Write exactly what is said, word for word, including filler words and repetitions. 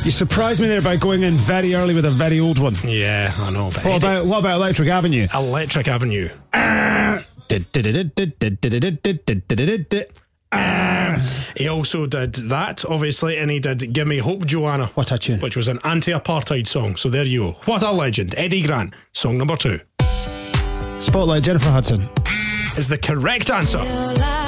You surprised me there by going in very early with a very old one. Yeah, I know. But What about what about Electric Avenue? Electric Avenue. He also did that, obviously, and he did Give Me Hope, Joanna. What a tune. Which was an anti-apartheid song. So there you go. What a legend. Eddie Grant, song number two. Spotlight, Jennifer Hudson. Is the correct answer.